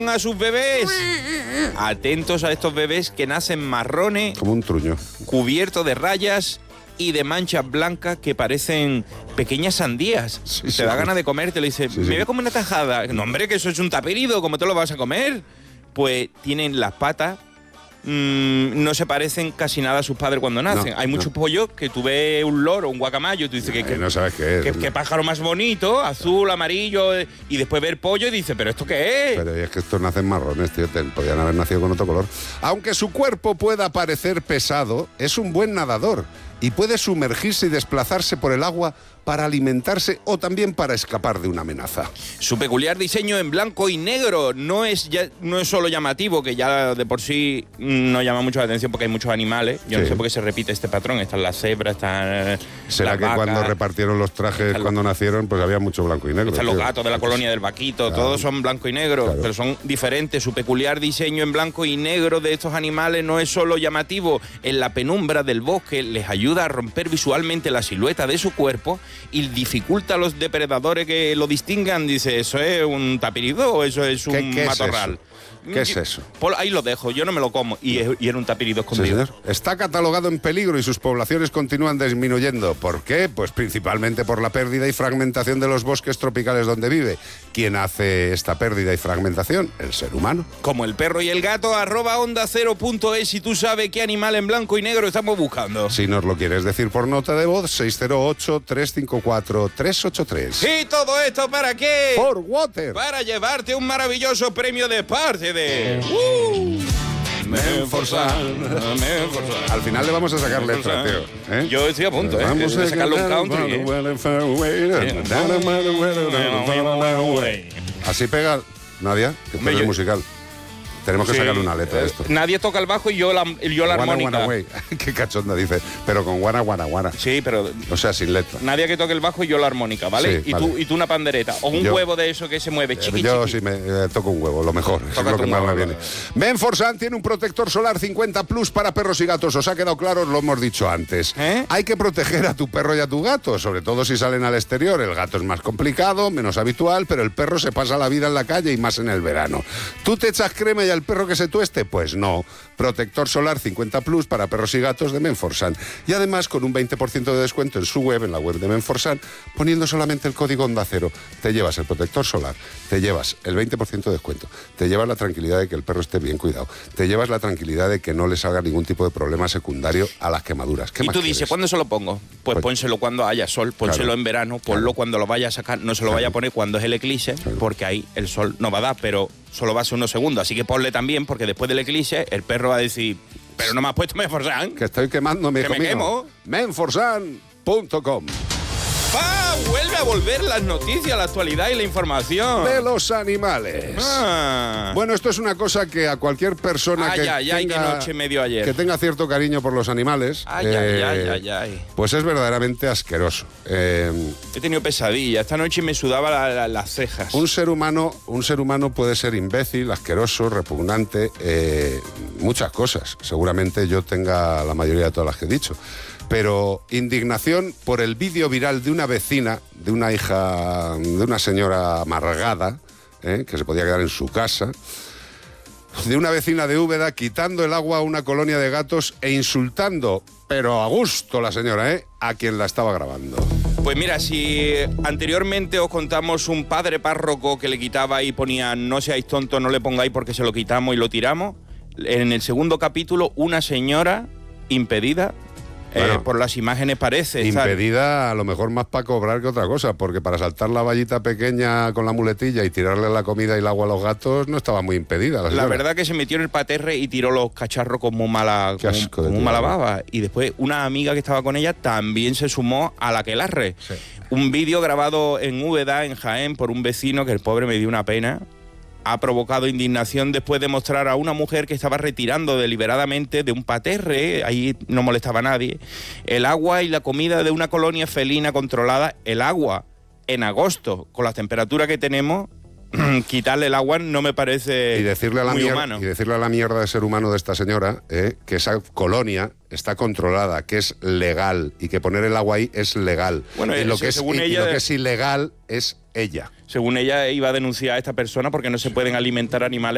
a sus bebés. Atentos a estos bebés que nacen marrones, como un truño, cubiertos de rayas y de manchas blancas que parecen pequeñas sandías. Sí, te sí, da sí. ganas de comer, te lo dice, me voy a comer una tajada. No, hombre, que eso es un tapirido, ¿cómo te lo vas a comer? Pues tienen las patas, no se parecen casi nada a sus padres cuando nacen. Hay muchos pollos que tú ves un loro, un guacamayo, y tú dices que no sabes qué es. Qué pájaro más bonito, azul, amarillo, y después ver pollo y dices, ¿pero esto qué es? Pero es que estos nacen marrones, tío, podían haber nacido con otro color. Aunque su cuerpo pueda parecer pesado, es un buen nadador y puede sumergirse y desplazarse por el agua para alimentarse o también para escapar de una amenaza. Su peculiar diseño en blanco y negro no es solo llamativo, que ya de por sí no llama mucho la atención porque hay muchos animales. Yo no sé por qué se repite este patrón. Están las cebras, están ¿Será las que vacas, cuando repartieron los trajes cuando nacieron, pues había mucho blanco y negro? están los gatos de la colonia del Vaquito, Claro. todos son blanco y negro, pero son diferentes. Su peculiar diseño en blanco y negro de estos animales no es solo llamativo. En la penumbra del bosque les ayuda a romper visualmente la silueta de su cuerpo y dificulta a los depredadores que lo distingan. Dice, ¿eso es un tapirido o eso es un matorral? ¿Qué es eso? Ahí lo dejo, yo no me lo como. Y era un tapirido escondido. Sí, señor. Está catalogado en peligro y sus poblaciones continúan disminuyendo. ¿Por qué? Pues principalmente por la pérdida y fragmentación de los bosques tropicales donde vive. ¿Quién hace esta pérdida y fragmentación? El ser humano. Como el perro y el gato, @onda0.es si tú sabes qué animal en blanco y negro estamos buscando. Si nos lo quieres decir por nota de voz, 608-354-383. ¿Y todo esto para qué? For Water. Para llevarte un maravilloso premio de parte de... Menforsan. Al final le vamos a sacar letra, tío. ¿Eh? Yo estoy a punto, Vamos de a sacarlo un country. Así pega, Nadia, que tú eres musical. Tenemos que sacarle una letra a esto. Nadie toca el bajo y yo la armónica. Guana, güey. Qué cachonda dice. Pero con guana. Sí, pero... O sea, sin letra. Nadie que toque el bajo y yo la armónica, ¿vale? Sí, y tú una pandereta. O un huevo de eso que se mueve, chiqui. Yo sí me toco un huevo, lo mejor. Es lo que más me viene. Menforsan tiene un protector solar 50 Plus para perros y gatos. ¿Os ha quedado claro? Os lo hemos dicho antes. Hay que proteger a tu perro y a tu gato, sobre todo si salen al exterior. El gato es más complicado, menos habitual, pero el perro se pasa la vida en la calle y más en el verano. ¿Tú te echas crema y al perro que se tueste? Pues no. Protector solar 50 Plus para perros y gatos de Menforsan. Y además con un 20% de descuento en su web, en la web de Menforsan, poniendo solamente el código Onda Cero. Te llevas el protector solar, te llevas el 20% de descuento, te llevas la tranquilidad de que el perro esté bien cuidado, te llevas la tranquilidad de que no le salga ningún tipo de problema secundario a las quemaduras. Y tú dices, ¿cuándo se lo pongo? Pues pónselo cuando haya sol, pónselo en verano, ponlo cuando lo vaya a sacar, no se lo vaya a poner cuando es el eclipse, porque ahí el sol no va a dar, pero solo va a ser unos segundos, así que ponle también, porque después del eclipse el perro va a decir, pero no me has puesto Menforsan. Que estoy quemándome, que me quemo. Menforsan.com. Vuelve a volver las noticias, la actualidad y la información de los animales. Bueno, esto es una cosa que a cualquier persona que tenga cierto cariño por los animales, pues es verdaderamente asqueroso. He tenido pesadillas. Esta noche me sudaba las cejas. Un ser humano puede ser imbécil, asqueroso, repugnante, muchas cosas. Seguramente yo tenga la mayoría de todas las que he dicho. Pero indignación por el vídeo viral de una vecina, de una hija, de una señora amargada, que se podía quedar en su casa, de una vecina de Úbeda quitando el agua a una colonia de gatos e insultando, pero a gusto la señora, a quien la estaba grabando. Pues mira, si anteriormente os contamos un padre párroco que le quitaba y ponía no seáis tontos, no le pongáis porque se lo quitamos y lo tiramos, en el segundo capítulo una señora impedida, por las imágenes parece. Impedida a lo mejor más para cobrar que otra cosa, porque para saltar la vallita pequeña con la muletilla y tirarle la comida y el agua a los gatos no estaba muy impedida. La verdad que se metió en el paterre y tiró los cacharros con muy mala baba. Y después una amiga que estaba con ella también se sumó a la aquelarre. Sí. Un vídeo grabado en Úbeda, en Jaén, por un vecino que el pobre me dio una pena. Ha provocado indignación después de mostrar a una mujer que estaba retirando deliberadamente de un paterre, ahí no molestaba a nadie, el agua y la comida de una colonia felina controlada. El agua en agosto, con las temperaturas que tenemos, quitarle el agua no me parece muy humano. Y decirle a la mierda de ser humano de esta señora que esa colonia está controlada, que es legal, y que poner el agua ahí es legal. Bueno, y lo que es ilegal es ella. Según ella iba a denunciar a esta persona porque no se pueden alimentar animales